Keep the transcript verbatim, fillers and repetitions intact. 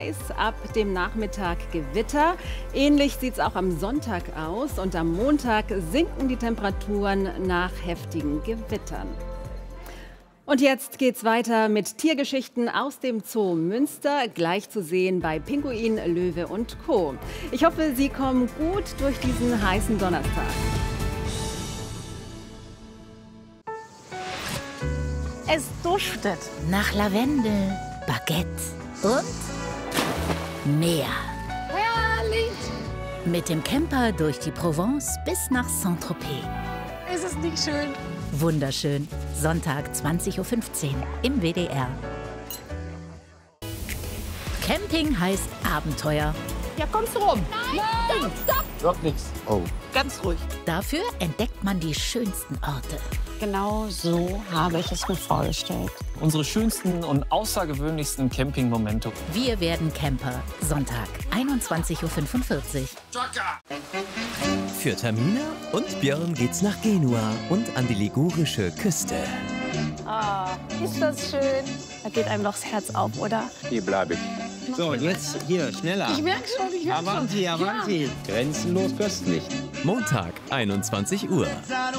Ab dem Nachmittag Gewitter. Ähnlich sieht es auch am Sonntag aus. Und am Montag sinken die Temperaturen nach heftigen Gewittern. Und jetzt geht's weiter mit Tiergeschichten aus dem Zoo Münster. Gleich zu sehen bei Pinguin, Löwe und Co. Ich hoffe, Sie kommen gut durch diesen heißen Donnerstag. Es duftet nach Lavendel, Baguette und Meer. Herrlich! Mit dem Camper durch die Provence bis nach Saint-Tropez. Ist es nicht schön? Wunderschön. Sonntag zwanzig Uhr fünfzehn im W D R. Camping heißt Abenteuer. Ja, kommst du rum? Nein! Stopp, stopp! Wird nichts. Oh. Ganz ruhig. Dafür entdeckt man die schönsten Orte. Genau so habe ich es mir vorgestellt. Unsere schönsten und außergewöhnlichsten Campingmomente. Wir werden Camper. Sonntag, einundzwanzig Uhr fünfundvierzig. Für Tamina und Björn geht's nach Genua und an die ligurische Küste. Ah, ist das schön. Da geht einem doch das Herz auf, oder? Hier bleibe ich. So, jetzt hier, schneller. Ich merke schon, ich merke schon. Avanti, avanti. Grenzenlos köstlich. Montag, einundzwanzig Uhr.